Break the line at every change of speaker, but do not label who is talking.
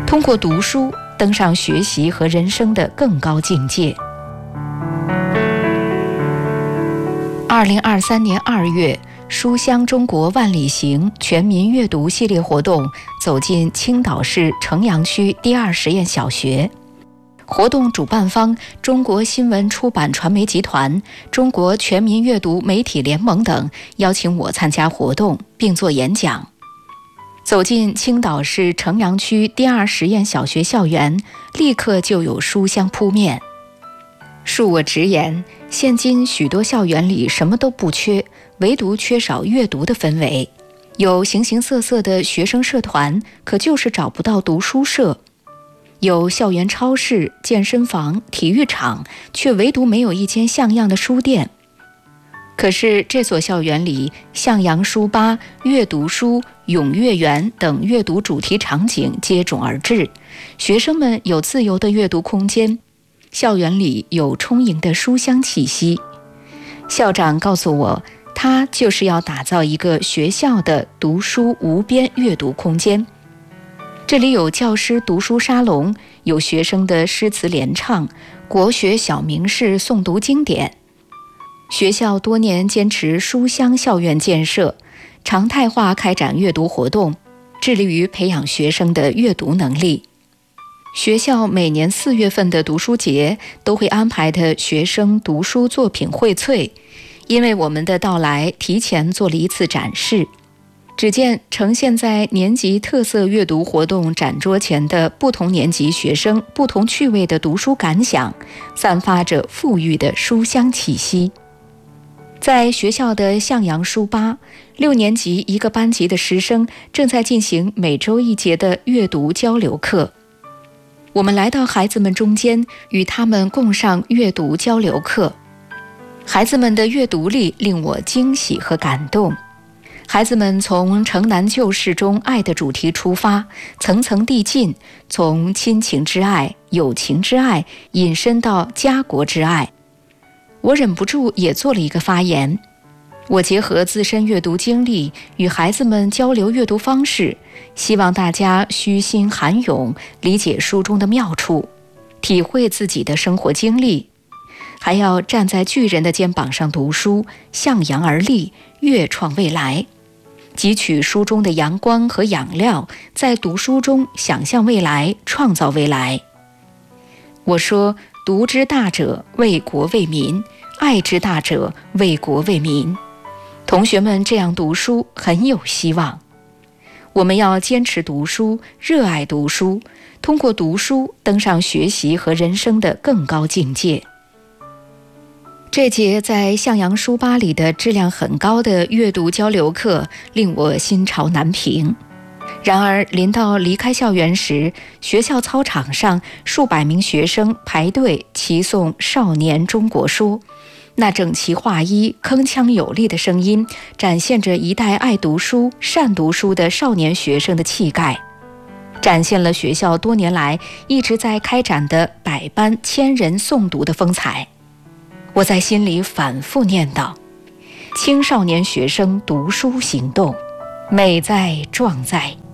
通过读书登上学习和人生的更高境界。2023年2月，书香中国万里行全民阅读系列活动走进青岛市城阳区第2实验小学。活动主办方中国新闻出版传媒集团、中国全民阅读媒体联盟等邀请我参加活动并做演讲。走进青岛市城阳区第2实验小学校园，立刻就有书香扑面。恕我直言，现今许多校园里什么都不缺，唯独缺少阅读的氛围。有形形色色的学生社团，可就是找不到读书社。有校园超市、健身房、体育场，却唯独没有一间像样的书店。可是这所校园里，向阳书吧、阅读书、咏阅园等阅读主题场景接踵而至，学生们有自由的阅读空间，校园里有充盈的书香气息。校长告诉我，他就是要打造一个学校的读书无边阅读空间。这里有教师读书沙龙，有学生的诗词联唱，国学小名士诵读经典。学校多年坚持书香校园建设，常态化开展阅读活动，致力于培养学生的阅读能力。学校每年4月份的读书节都会安排的学生读书作品荟萃，因为我们的到来，提前做了一次展示。只见呈现在年级特色阅读活动展桌前的不同年级学生不同趣味的读书感想，散发着馥郁的书香气息。在学校的向阳书吧，6年级一个班级的师生正在进行每周1节的阅读交流课。我们来到孩子们中间，与他们共上阅读交流课。孩子们的阅读力令我惊喜和感动。孩子们从城南旧事中爱的主题出发，层层递进，从亲情之爱、友情之爱引申到家国之爱。我忍不住也做了一个发言。我结合自身阅读经历，与孩子们交流阅读方式，希望大家虚心涵咏，理解书中的妙处，体会自己的生活经历，还要站在巨人的肩膀上读书，向阳而立，跃创未来。汲取书中的阳光和养料，在读书中想象未来，创造未来。我说，读之大者为国为民，爱之大者为国为民。同学们这样读书很有希望。我们要坚持读书，热爱读书，通过读书登上学习和人生的更高境界。这节在向阳书吧里的质量很高的阅读交流课令我心潮难平。然而临到离开校园时，学校操场上数百名学生排队齐诵《少年中国说》，那整齐划一、铿锵有力的声音，展现着一代爱读书、善读书的少年学生的气概，展现了学校多年来一直在开展的百班千人诵读的风采。我在心里反复念叨：青少年学生读书行动，美在壮在。